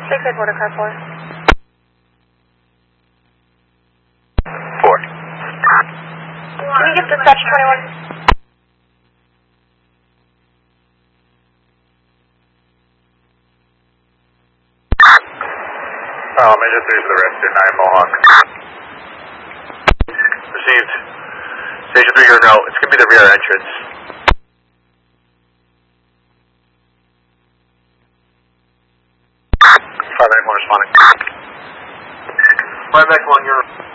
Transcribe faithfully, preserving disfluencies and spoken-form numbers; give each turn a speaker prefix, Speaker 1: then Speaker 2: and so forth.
Speaker 1: Six eight border car four.
Speaker 2: Four.
Speaker 1: Can you get dispatch twenty-one?
Speaker 2: Oh, Major three for the rest two nine Mohawk. Received. Station three, you're no. It's going to be the rear entrance. five eight one responding. five eight one, you're...